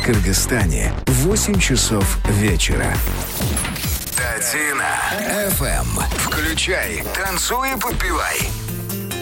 Кыргызстане 8 часов вечера. Татина FM. Включай, танцуй и подпевай.